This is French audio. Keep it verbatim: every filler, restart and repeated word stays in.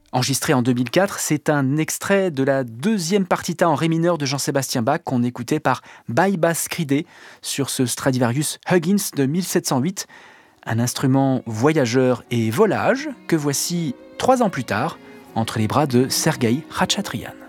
Enregistré en deux mille quatre, c'est un extrait de la deuxième partita en ré mineur de Jean-Sébastien Bach qu'on écoutait par Baibas Scride sur ce Stradivarius Huggins de mille sept cent huit. Un instrument voyageur et volage que voici trois ans plus tard entre les bras de Sergueï Khatchatryan.